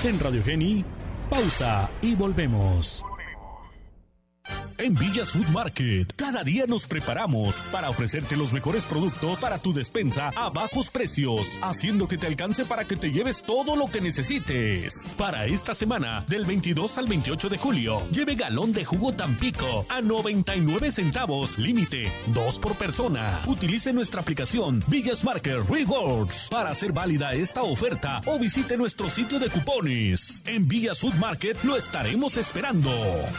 En Radio Geni, pausa y volvemos. En Villas Food Market, cada día nos preparamos para ofrecerte los mejores productos para tu despensa a bajos precios, haciendo que te alcance para que te lleves todo lo que necesites. Para esta semana, del 22 al 28 de julio, lleve galón de jugo Tampico a 99 centavos, límite 2 por persona. Utilice nuestra aplicación Villas Market Rewards para hacer válida esta oferta o visite nuestro sitio de cupones. En Villas Food Market lo estaremos esperando.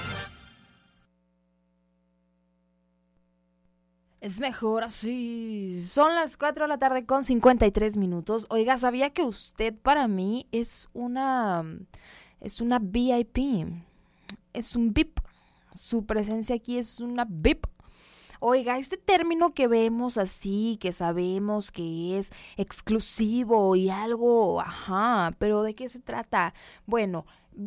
Es mejor así. Son las 4 de la tarde con 53 minutos. Oiga, ¿sabía que usted para mí es una VIP? Es un VIP. Su presencia aquí es una VIP. Oiga, este término que vemos así, que sabemos que es exclusivo y algo, pero ¿de qué se trata? Bueno,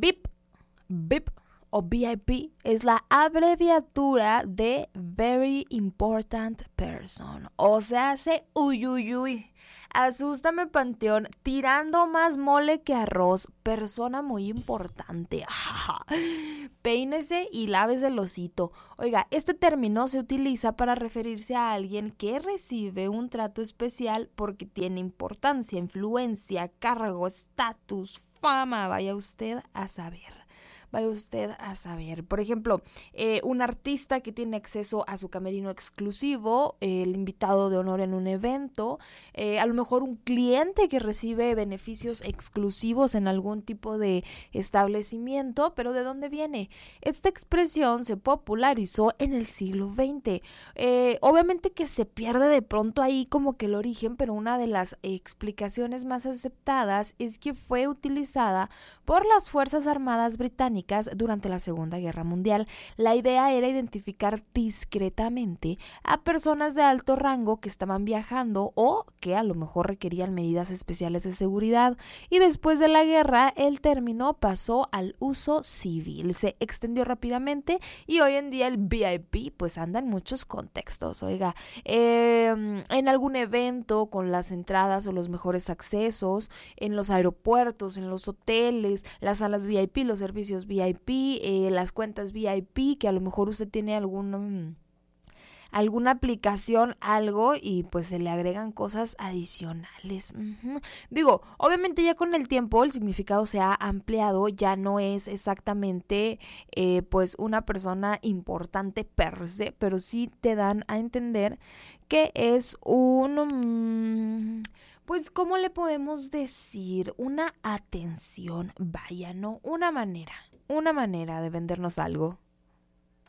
VIP o VIP es la abreviatura de Very Important Person. O sea, hace uy. Asústame, Panteón, tirando más mole que arroz, persona muy importante. Peínese y lávese el hocito. Oiga, este término se utiliza para referirse a alguien que recibe un trato especial porque tiene importancia, influencia, cargo, estatus, fama. Vaya usted a saber. Por ejemplo, un artista que tiene acceso a su camerino exclusivo, el invitado de honor en un evento, a lo mejor un cliente que recibe beneficios exclusivos en algún tipo de establecimiento, pero ¿de dónde viene? Esta expresión se popularizó en el siglo XX. Obviamente que se pierde de pronto ahí como que el origen, pero una de las explicaciones más aceptadas es que fue utilizada por las Fuerzas Armadas británicas durante la Segunda Guerra Mundial. La idea era identificar discretamente a personas de alto rango que estaban viajando o que a lo mejor requerían medidas especiales de seguridad, y después de la guerra el término pasó al uso civil, se extendió rápidamente y hoy en día el VIP pues anda en muchos contextos. Oiga, en algún evento con las entradas o los mejores accesos, en los aeropuertos, en los hoteles, las salas VIP, los servicios VIP, las cuentas VIP, que a lo mejor usted tiene alguna aplicación, algo, y pues se le agregan cosas adicionales. Digo, obviamente ya con el tiempo el significado se ha ampliado, ya no es exactamente pues una persona importante per se, pero sí te dan a entender que es pues, ¿cómo le podemos decir? Una atención, vaya, ¿no? Una manera de vendernos algo.